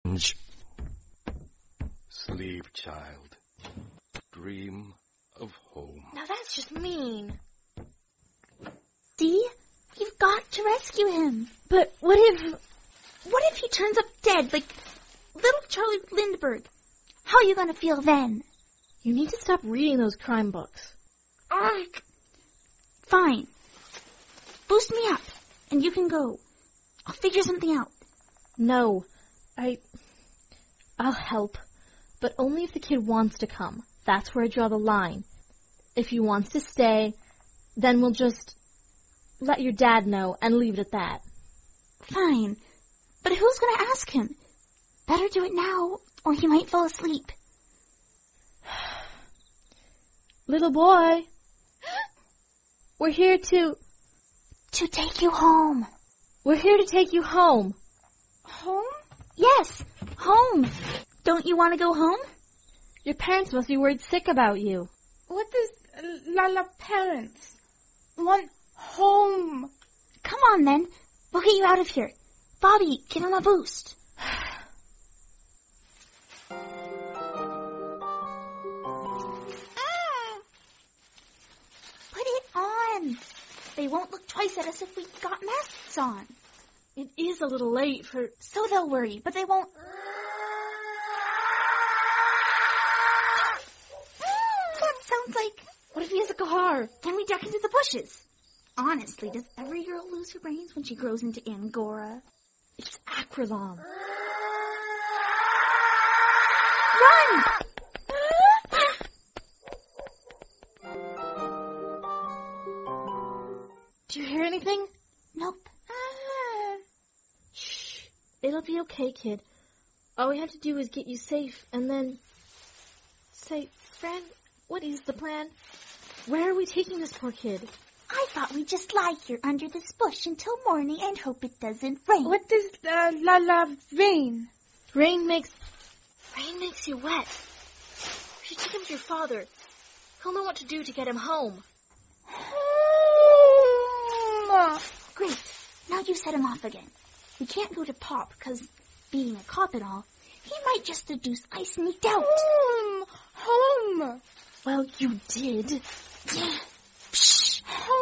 Sleep, child. Dream of home. Now that's just mean. See? You've got to rescue him. But what if he turns up dead, like little Charlie Lindbergh? How are you going to feel then? You need to stop reading those crime books. Fine. Boost me up, and you can go. I'll figure something out. No, I'll help, but only if the kid wants to come. That's where I draw the line. If he wants to stay, then we'll just let your dad know and leave it at that. Fine, but who's going to ask him? Better do it now, or he might fall asleep. Little boy, we're here to take you home. We're here to take you home. Home? Yes, home. Don't you want to go home? Your parents must be worried sick about you. What does Lala parents want home? Come on, then. We'll get you out of here. Bobby, give him a boost. Put it on. They won't look twice at us if we got masks on. It is a little late for... So they'll worry, but they won't... That sounds like... What if he has a car? Can we duck into the bushes? Honestly, does every girl lose her brains when she grows into Angora? It's Acrylon. Run! Do you hear anything? Nope. Shh. It'll be okay, kid. All we have to do is get you safe and then... Say, Fran, what is the plan? Where are we taking this poor kid? I thought we'd just lie here under this bush until morning and hope it doesn't rain. What does Lala mean? Rain makes you wet. We should take him to your father. He'll know what to do to get him home. Great. Now you set him off again. We can't go to Pop because, being a cop and all, he might just deduce I sneaked out. Home. Well, you did. Psh.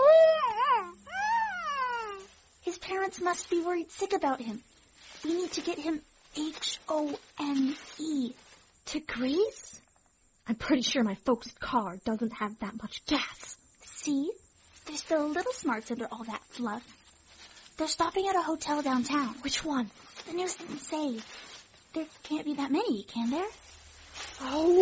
His parents must be worried sick about him. We need to get him Home. To Greece? I'm pretty sure my folks' car doesn't have that much gas. See? They're still a little smarts under all that fluff. They're stopping at a hotel downtown. Which one? The news didn't say. There can't be that many, can there? Oh.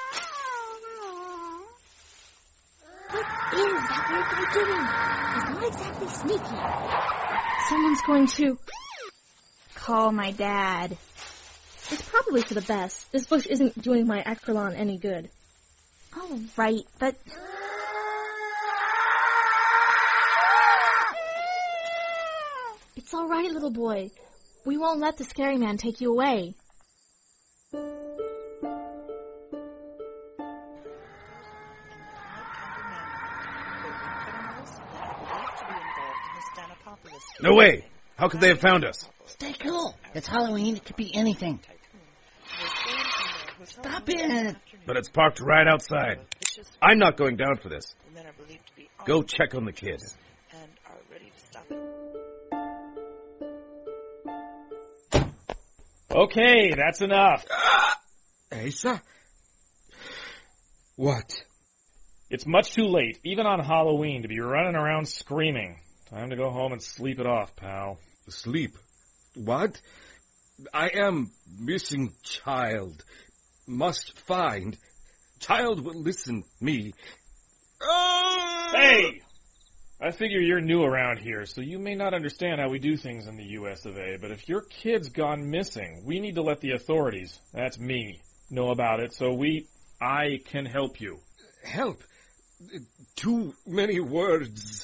What is that weird guy doing? He's not exactly sneaky. Someone's going to... call my dad. It's probably for the best. This bush isn't doing my Acrylon any good. Oh, right, but... It's all right, little boy. We won't let the scary man take you away. No way! How could they have found us? Stay cool. It's Halloween. It could be anything. Stop it! But it's parked right outside. I'm not going down for this. Go check on the kid. Okay, that's enough. Asa? What? It's much too late, even on Halloween, to be running around screaming. Time to go home and sleep it off, pal. Sleep? What? I am missing child. Must find. Child will listen me. Hey! I figure you're new around here, so you may not understand how we do things in the US of A, but if your kid's gone missing, we need to let the authorities, that's me, know about it, so I can help you. Help? Too many words.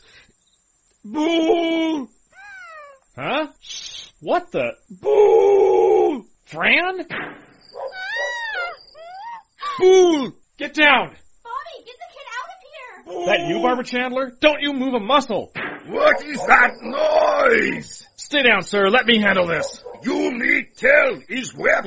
Boo! Huh? What the? Boo! Fran? Boo! Get down! Bobby, get the kid out of here! Boo! That you, Barbara Chandler? Don't you move a muscle! What is that noise? Stay down, sir. Let me handle this. You me tell is where